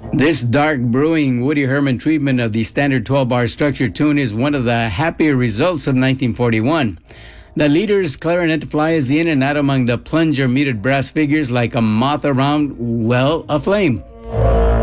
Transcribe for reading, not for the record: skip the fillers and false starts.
This dark brewing Woody Herman treatment of the standard 12-bar structure tune is one of the happier results of 1941. The leader's clarinet flies in and out among the plunger muted brass figures like a moth around, well, a flame.